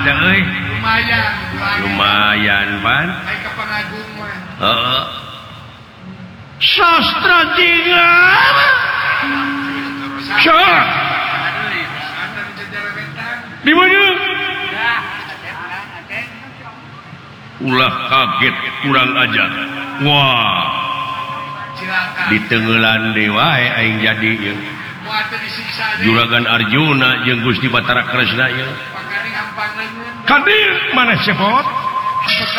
lumayan pan sastra tiga di mana ulah kaget kurang ajar wah di tenggelan dewa aing jadi Juragan Arjuna jeung Gusti Batara Kresna ya. Kadir mana cepot